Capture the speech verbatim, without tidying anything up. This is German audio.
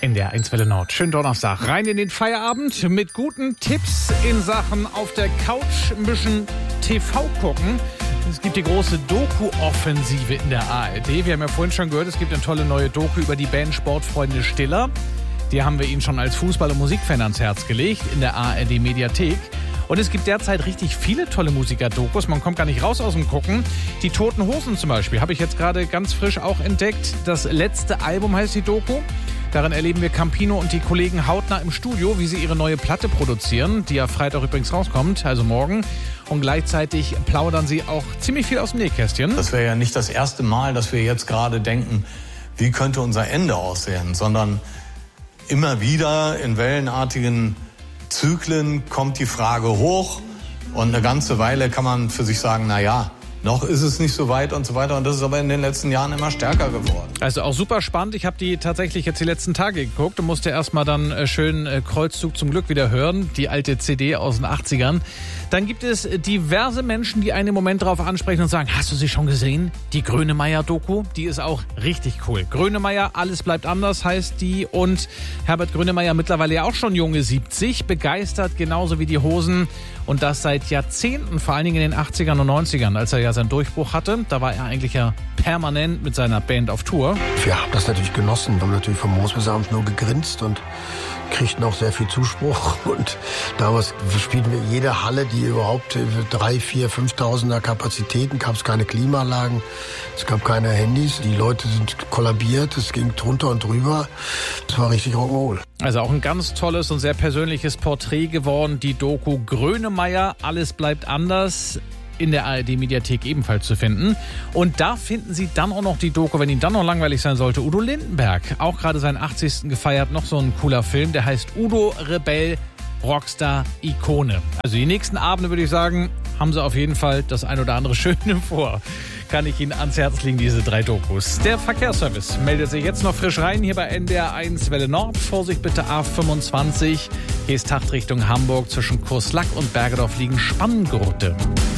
N D R eins Welle Nord. Schönen Donnerstag. Rein in den Feierabend mit guten Tipps in Sachen auf der Couch ein bisschen T V gucken. Es gibt die große Doku-Offensive in der A R D. Wir haben ja vorhin schon gehört, es gibt eine tolle neue Doku über die Band Sportfreunde Stiller. Die haben wir Ihnen schon als Fußball- und Musikfan ans Herz gelegt in der A R D-Mediathek. Und es gibt derzeit richtig viele tolle Musiker-Dokus. Man kommt gar nicht raus aus dem Gucken. Die Toten Hosen zum Beispiel habe ich jetzt gerade ganz frisch auch entdeckt. Das letzte Album heißt die Doku. Darin erleben wir Campino und die Kollegen hautnah im Studio, wie sie ihre neue Platte produzieren, die ja Freitag übrigens rauskommt, also morgen. Und gleichzeitig plaudern sie auch ziemlich viel aus dem Nähkästchen. Das wäre ja nicht das erste Mal, dass wir jetzt gerade denken, wie könnte unser Ende aussehen, sondern immer wieder in wellenartigen Zyklen kommt die Frage hoch und eine ganze Weile kann man für sich sagen, na ja, noch ist es nicht so weit und so weiter. Und das ist aber in den letzten Jahren immer stärker geworden. Also auch super spannend. Ich habe die tatsächlich jetzt die letzten Tage geguckt und musste erstmal dann äh, schön äh, Kreuzzug zum Glück wieder hören. Die alte C D aus den achtzigern. Dann gibt es diverse Menschen, die einen im Moment darauf ansprechen und sagen, hast du sie schon gesehen? Die Grönemeyer-Doku, die ist auch richtig cool. Grönemeyer, alles bleibt anders, heißt die. Und Herbert Grönemeyer, mittlerweile ja auch schon junge siebzig, begeistert genauso wie die Hosen. Und das seit Jahrzehnten, vor allen Dingen in den achtzigern und neunzigern, als er ja seinen Durchbruch hatte. Da war er eigentlich ja permanent mit seiner Band auf Tour. Wir haben das natürlich genossen. Wir haben natürlich vom Moos bis abends nur gegrinst und kriegten auch sehr viel Zuspruch. Und damals spielten wir jede Halle, die überhaupt drei, vier, fünftausender Kapazitäten, gab es keine Klimaanlagen, es gab keine Handys. Die Leute sind kollabiert, es ging drunter und drüber. Es war richtig Rock'n'Roll. Also auch ein ganz tolles und sehr persönliches Porträt geworden. Die Doku Grönemeyer, alles bleibt anders. In der A R D-Mediathek ebenfalls zu finden. Und da finden Sie dann auch noch die Doku, wenn Ihnen dann noch langweilig sein sollte, Udo Lindenberg. Auch gerade seinen achtzigsten gefeiert, noch so ein cooler Film, der heißt Udo Rebell, Rockstar, Ikone. Also die nächsten Abende, würde ich sagen, haben Sie auf jeden Fall das ein oder andere Schöne vor. Kann ich Ihnen ans Herz legen, diese drei Dokus. Der Verkehrsservice meldet sich jetzt noch frisch rein, hier bei N D R eins Welle Nord. Vorsicht bitte A fünfundzwanzig, Geesthacht Richtung Hamburg. Zwischen Kurslack und Bergedorf liegen Spanngurte.